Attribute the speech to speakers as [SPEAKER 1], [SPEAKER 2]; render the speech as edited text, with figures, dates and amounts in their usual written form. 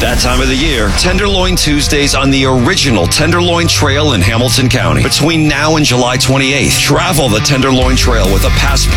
[SPEAKER 1] that time of the year. Tenderloin Tuesdays on the original Tenderloin Trail in Hamilton County. Between now and July 28th, travel the Tenderloin Trail with a passport